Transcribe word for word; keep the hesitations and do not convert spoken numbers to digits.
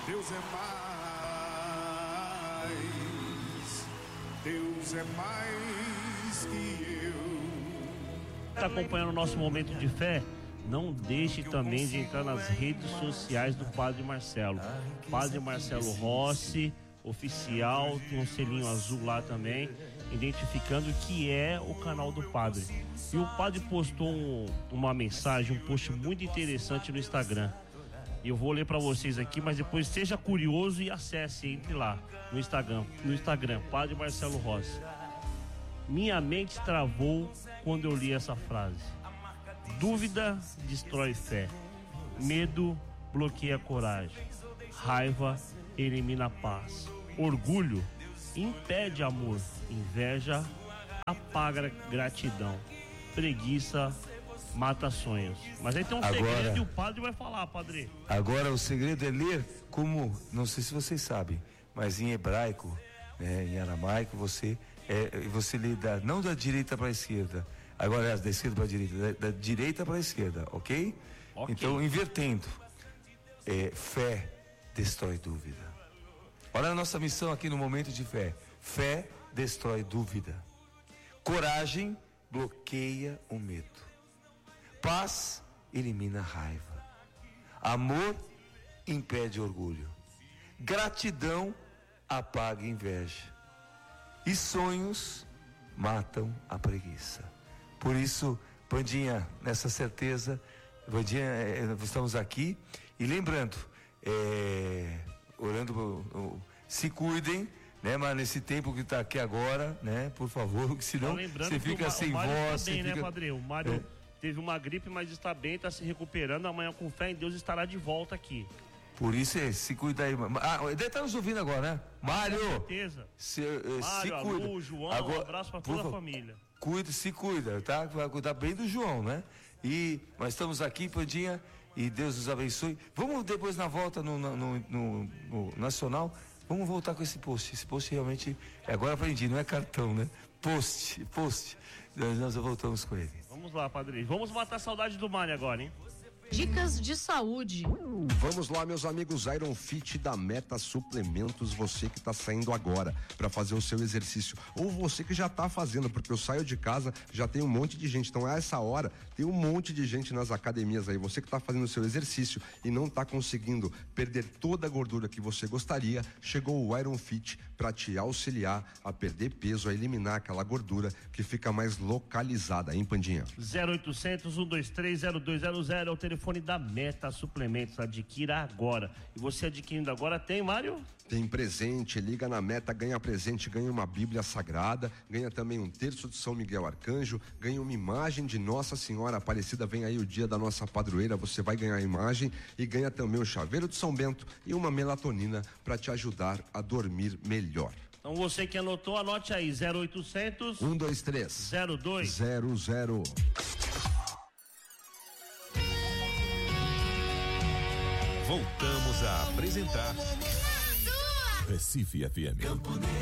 Deus é mais, Deus é mais que eu. Está acompanhando o nosso momento de fé? Não deixe também de entrar nas redes sociais do Padre Marcelo. Padre Marcelo Rossi, oficial, tem um selinho azul lá também, identificando que é o canal do Padre. E o Padre postou um, uma mensagem, um post muito interessante no Instagram. E eu vou ler para vocês aqui, mas depois seja curioso e acesse, entre lá no Instagram, no Instagram, Padre Marcelo Rossi. Minha mente travou quando eu li essa frase. Dúvida destrói fé. Medo bloqueia a coragem. Raiva elimina a paz. Orgulho impede amor. Inveja apaga gratidão. Preguiça mata sonhos. Mas aí tem um agora, segredo e o padre vai falar, padre. Agora o segredo é ler como, não sei se vocês sabem, mas em hebraico, né, em aramaico, você é, você lê da, não da direita para a esquerda, agora é da esquerda para a direita, da, da direita para a esquerda, ok? Okay. Então, invertendo, é, fé destrói dúvida. Olha a nossa missão aqui no momento de fé. Fé destrói dúvida. Coragem bloqueia o medo. Paz elimina a raiva. Amor impede orgulho. Gratidão apaga a inveja. E sonhos matam a preguiça. Por isso, Vandinha, nessa certeza, Vandinha, estamos aqui e lembrando, é, orando, se cuidem, né, mas nesse tempo que está aqui agora, né, por favor, que senão você fica sem voz. Tá bem, fica... né, Padre? O Mário é. teve uma gripe, mas está bem, está se recuperando. Amanhã, com fé em Deus, estará de volta aqui. Por isso, é, se cuida aí. Ah, ele está nos ouvindo agora, né? Mário! Com certeza. Se, Mário, se cuida. Alô, João, agora, um abraço para toda a família. Cuida, se cuida, tá? Vai cuidar bem do João, né? E nós estamos aqui, Pandinha, e Deus nos abençoe. Vamos depois na volta no, no, no, no Nacional, vamos voltar com esse post. Esse post realmente, agora aprendi, não é cartão, né? Post, post. Nós, nós voltamos com ele. Vamos lá, Padre. Vamos matar a saudade do Mário agora, hein? Dicas de saúde. Vamos lá, meus amigos, Iron Fit da Meta Suplementos, você que está saindo agora para fazer o seu exercício, ou você que já está fazendo, porque eu saio de casa, já tem um monte de gente, então a essa hora tem um monte de gente nas academias aí, você que está fazendo o seu exercício e não está conseguindo perder toda a gordura que você gostaria, chegou o Iron Fit para te auxiliar a perder peso, a eliminar aquela gordura que fica mais localizada, hein, Pandinha? zero oitocentos, um dois três, zero dois zero zero é o telefone da Meta Suplementos, adquira agora. E você adquirindo agora tem, Mário? Tem presente, liga na Meta, ganha presente, ganha uma Bíblia Sagrada, ganha também um terço de São Miguel Arcanjo, ganha uma imagem de Nossa Senhora Aparecida, vem aí o dia da nossa padroeira, você vai ganhar a imagem e ganha também o chaveiro de São Bento e uma melatonina para te ajudar a dormir melhor. Então você que anotou, anote aí, zero oitocentos, um dois três, zero dois zero zero. Voltamos a apresentar Recife F M.